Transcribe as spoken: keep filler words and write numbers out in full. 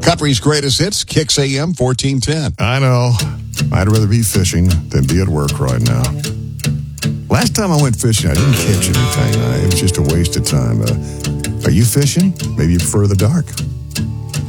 Country's greatest hits, Kicks A M fourteen ten. I know. I'd rather be fishing than be at work right now. Last time I went fishing, I didn't catch anything. I, it was just a waste of time. Uh, are you fishing? Maybe you prefer the dark.